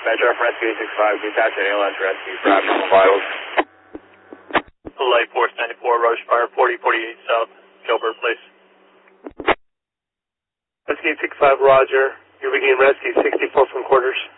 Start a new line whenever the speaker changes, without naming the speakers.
Metro from Rescue 65, detach an ALS rescue for abnormal vitals.
Light Force 94, Roche Fire 4048 South, Gilbert, please.
Rescue 65, roger. You're beginning rescue 64 from quarters.